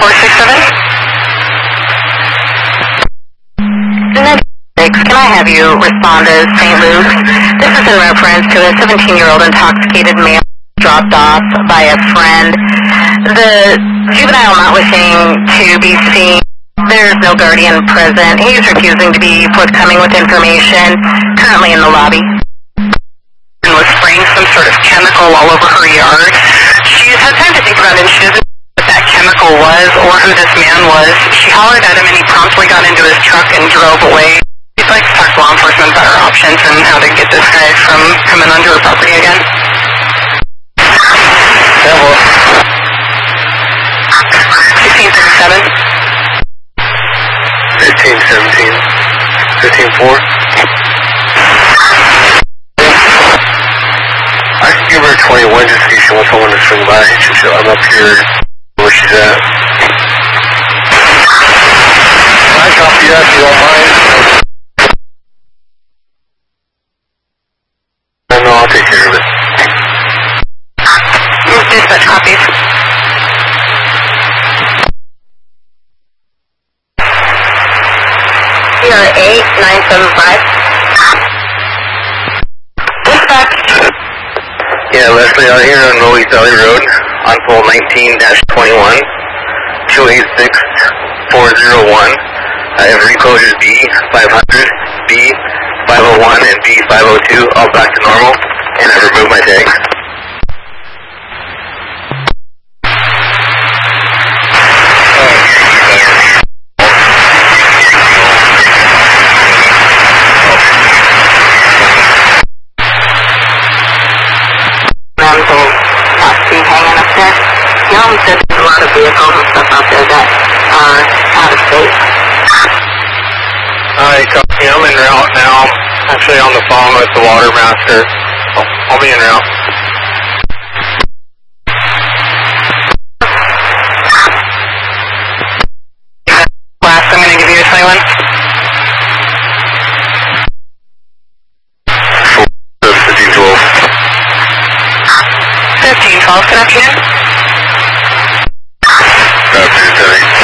Can I have you respond as St. Luke's? This is in reference to a 17-year-old intoxicated male dropped off by a friend. The juvenile not wishing to be seen. There's no guardian present. He's refusing to be forthcoming with information. Currently in the lobby. And was spraying some sort of chemical all over her yard. She's had time to think about it, and she doesn't know what that chemical was or who this man was. She hollered at him, and he promptly got into his truck and drove away. She'd like to talk to law enforcement about her options and how to get this guy from coming onto her property again. Devil. 1537. 1517. 15-4. I can give her 21 just in case she wants someone to swing by. I'm up here where she's at. Can I copy that if you don't mind? No, I'll take care of it. Dispatch copies. Here 8975. Dispatch. Yeah, Leslie, out here on Rowley Valley Road, on pole 19-21, 286-401. I have recoded B500, B501, and B502, all back to normal, and I've removed my tags. There's a lot of vehicles and stuff out there that are out of state. Alright, copy. I'm en route now. Actually on the phone with the water master. I'll be en route. Last, I'm going to give you a silent. 1512. 1512, good afternoon. Good afternoon, Tony.